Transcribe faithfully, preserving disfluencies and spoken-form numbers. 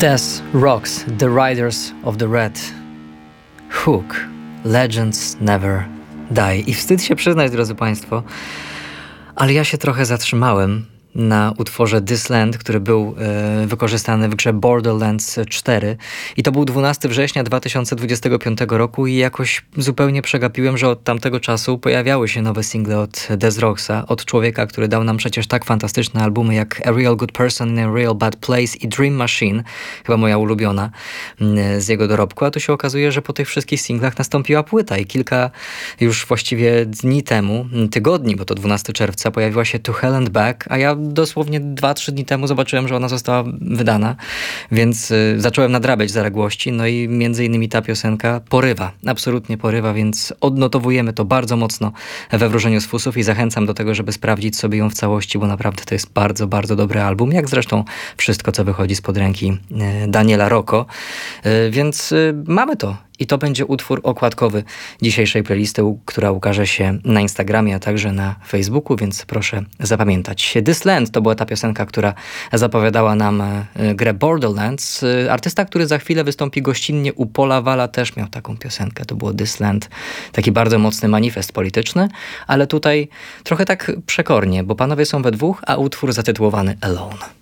Death Rocks, The Riders of the Red. Hook, Legends Never Die. I wstyd się przyznać, drodzy Państwo, ale ja się trochę zatrzymałem na utworze This Land, który był e, wykorzystany w grze Borderlands cztery. I to był dwunastego września dwa tysiące dwudziestego piątego roku i jakoś zupełnie przegapiłem, że od tamtego czasu pojawiały się nowe single od Death Rocksa, od człowieka, który dał nam przecież tak fantastyczne albumy jak A Real Good Person in a Real Bad Place i Dream Machine, chyba moja ulubiona z jego dorobku, a tu się okazuje, że po tych wszystkich singlach nastąpiła płyta i kilka już właściwie dni temu, tygodni, bo to dwunastego czerwca, pojawiła się To Hell and Back, a ja dosłownie dwa trzy dni temu zobaczyłem, że ona została wydana, więc y, zacząłem nadrabiać zaległości, no i między innymi ta piosenka porywa, absolutnie porywa, więc odnotowujemy to bardzo mocno we Wróżeniu z Fusów i zachęcam do tego, żeby sprawdzić sobie ją w całości, bo naprawdę to jest bardzo, bardzo dobry album, jak zresztą wszystko, co wychodzi spod ręki y, Daniela Rocco, y, więc y, mamy to. I to będzie utwór okładkowy dzisiejszej playlisty, która ukaże się na Instagramie, a także na Facebooku, więc proszę zapamiętać. This Land to była ta piosenka, która zapowiadała nam grę Borderlands. Artysta, który za chwilę wystąpi gościnnie u Paula Walla, też miał taką piosenkę. To było This Land. Taki bardzo mocny manifest polityczny, ale tutaj trochę tak przekornie, bo panowie są we dwóch, a utwór zatytułowany Alone.